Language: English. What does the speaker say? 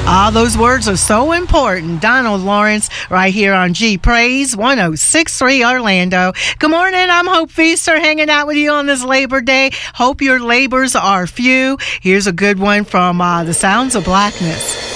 Ah, those words are so important. Donald Lawrence right here on G Praise 106.3 Orlando. Good morning. I'm Hope Feaster hanging out with you on this Labor Day. Hope your labors are few. Here's a good one from The Sounds of Blackness.